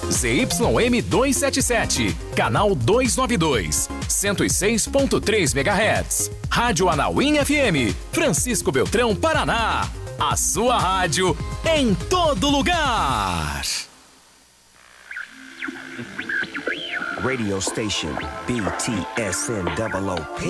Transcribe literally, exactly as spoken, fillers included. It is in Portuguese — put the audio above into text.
Z Y M duzentos e setenta e sete, canal duzentos e noventa e dois, cento e seis ponto três megahertz. Rádio Anauim F M, Francisco Beltrão, Paraná. A sua rádio em todo lugar. Radio station B T S N O O P.